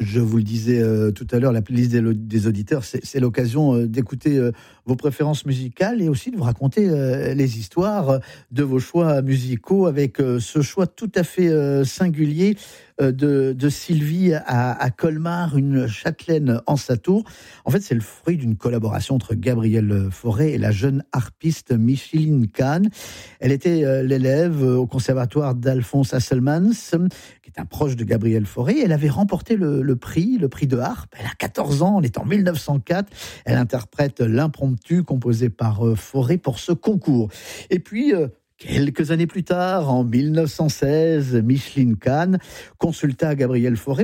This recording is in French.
Je vous le disais tout à l'heure, la playlist des auditeurs, c'est l'occasion d'écouter vos préférences musicales et aussi de vous raconter les histoires de vos choix musicaux avec ce choix tout à fait singulier de Sylvie à Colmar, une châtelaine en sa tour. En fait, c'est le fruit d'une collaboration entre Gabriel Fauré et la jeune harpiste Micheline Kahn. Elle était l'élève au conservatoire d'Alphonse Hasselmans, qui est un proche de Gabriel Fauré. Elle avait remporté le prix de harpe. Elle a 14 ans, on est en 1904. Elle interprète l'impromptu composé par Fauré pour ce concours. Et puis, quelques années plus tard, en 1916, Micheline Kahn consulta Gabriel Fauré